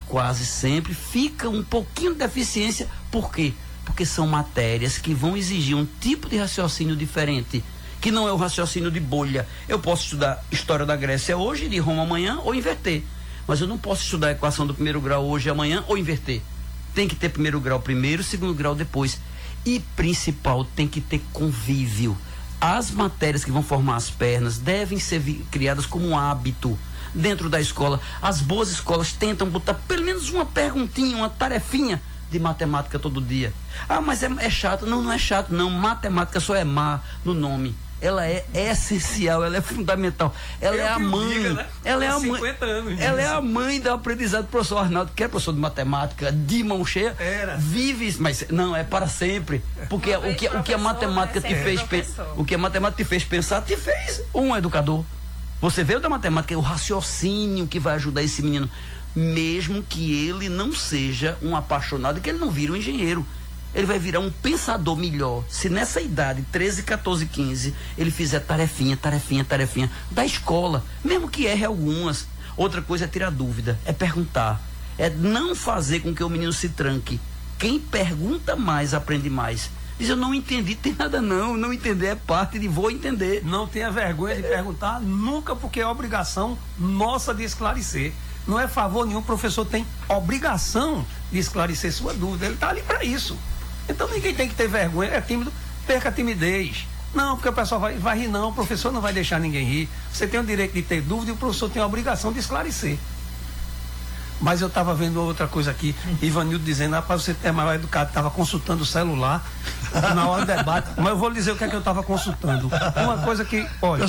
quase sempre fica um pouquinho de deficiência. Por quê? Porque são matérias que vão exigir um tipo de raciocínio diferente, que não é o raciocínio de bolha. Eu posso estudar História da Grécia hoje, de Roma amanhã, ou inverter. Mas eu não posso estudar a equação do primeiro grau hoje e amanhã, ou inverter. Tem que ter primeiro grau primeiro, segundo grau depois. E principal, tem que ter convívio. As matérias que vão formar as pernas devem ser criadas como um hábito dentro da escola. As boas escolas tentam botar pelo menos uma perguntinha, uma tarefinha de matemática todo dia. Ah, mas é chato. Não, não é chato, não. Matemática só é má no nome. Ela é essencial, ela é fundamental. Ela é a mãe. Diga, né? Ela é a mãe. 50 anos. Ela é a mãe do aprendizado do professor Arnaldo, que é professor de matemática de mão cheia. Vive, mas não, é para sempre. Porque o que a matemática te fez, o que a matemática te fez pensar, te fez um educador. Você veio da matemática, o raciocínio que vai ajudar esse menino, mesmo que ele não seja um apaixonado, que ele não vire um engenheiro. Ele vai virar um pensador melhor se nessa idade, 13, 14, 15, ele fizer tarefinha da escola, mesmo que erre algumas. Outra coisa é tirar dúvida, é perguntar, é não fazer com que o menino se tranque. Quem pergunta mais, aprende mais. Diz, eu não entendi, tem nada não entender é parte de vou entender. Não tenha vergonha de perguntar nunca, porque é obrigação nossa de esclarecer. Não é favor nenhum, o professor tem obrigação de esclarecer sua dúvida, ele está ali para isso. Então ninguém tem que ter vergonha, é tímido, perca a timidez. Não, porque o pessoal vai rir, não, o professor não vai deixar ninguém rir. Você tem o direito de ter dúvida e o professor tem a obrigação de esclarecer. Mas eu estava vendo outra coisa aqui, Ivanildo dizendo, rapaz, você é maior educado, estava consultando o celular na hora do debate, mas eu vou lhe dizer o que é que eu estava consultando. Uma coisa que, olha,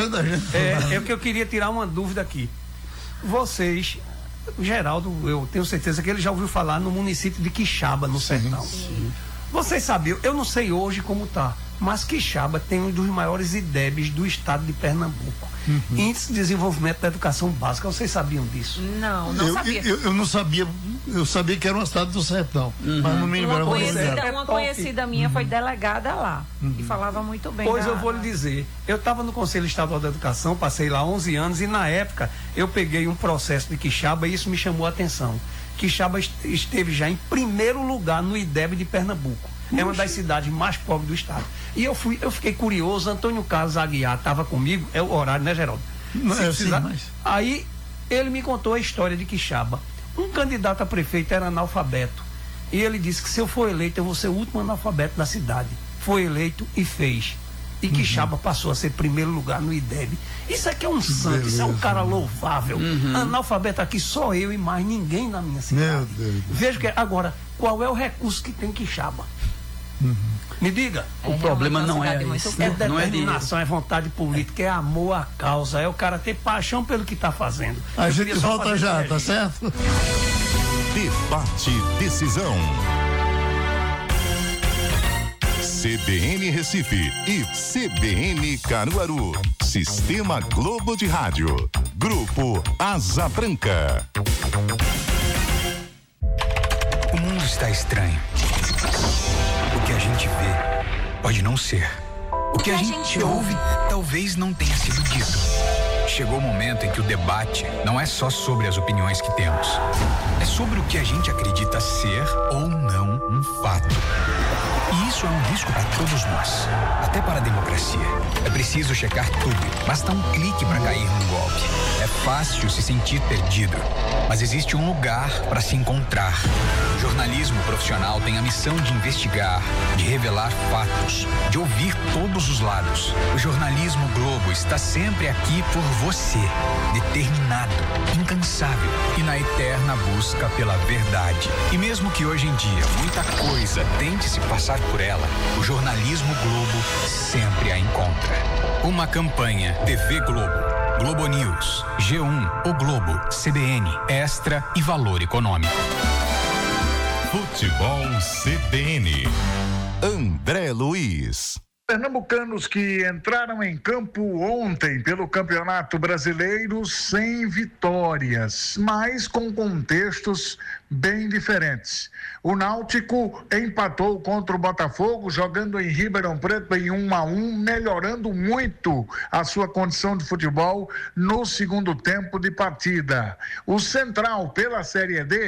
eu queria tirar uma dúvida aqui. Vocês, o Geraldo, eu tenho certeza que ele já ouviu falar no município de Quixaba, no Sertão. Sim. Vocês sabiam, eu não sei hoje como está, mas Quixaba tem um dos maiores IDEBs do estado de Pernambuco. Índice de Desenvolvimento da Educação Básica. Vocês sabiam disso? Não sabia. Eu não sabia. Eu sabia que era uma cidade do Sertão, mas não me lembrava. Uma conhecida minha foi delegada lá e falava muito bem. Pois eu vou lhe dizer, eu estava no Conselho Estadual da Educação, passei lá 11 anos e na época eu peguei um processo de Quixaba e isso me chamou a atenção. Quixaba esteve já em primeiro lugar no IDEB de Pernambuco. É uma das cidades mais pobres do estado. E eu fiquei curioso, Antônio Carlos Aguiar estava comigo, é o horário, né, Geraldo? Aí ele me contou a história de Quixaba. Um candidato a prefeito era analfabeto. E ele disse que se eu for eleito, eu vou ser o último analfabeto da cidade. Foi eleito e fez. E Quixaba passou a ser primeiro lugar no IDEB. Isso aqui é um santo, isso é um cara louvável. Analfabeto aqui só eu e mais ninguém na minha cidade. Veja que agora, qual é o recurso que tem Quixaba? Me diga. O problema não é isso. É determinação, é vontade política, é amor à causa, é o cara ter paixão pelo que está fazendo. A gente volta já, tá certo? Debate Decisão. CBN Recife e CBN Caruaru. Sistema Globo de Rádio. Grupo Asa Branca. O mundo está estranho. O que a gente vê pode não ser. O que a gente ouve talvez não tenha sido dito. Chegou o momento em que o debate não é só sobre as opiniões que temos. É sobre o que a gente acredita ser ou não um fato. E isso é um risco para todos nós, até para a democracia. É preciso checar tudo, basta um clique para cair num golpe. É fácil se sentir perdido, mas existe um lugar para se encontrar. O jornalismo profissional tem a missão de investigar, de revelar fatos, de ouvir todos os lados. O jornalismo Globo está sempre aqui por você, determinado, incansável e na eterna busca pela verdade. E mesmo que hoje em dia muita coisa tente se passar por ela, o jornalismo Globo sempre a encontra. Uma campanha TV Globo, Globo News, G1, O Globo, CBN, Extra e Valor Econômico. Futebol CBN. André Luiz. Pernambucanos que entraram em campo ontem pelo Campeonato Brasileiro sem vitórias, mas com contextos bem diferentes. O Náutico empatou contra o Botafogo, jogando em Ribeirão Preto em 1-1, melhorando muito a sua condição de futebol no segundo tempo de partida. O Central, pela Série D,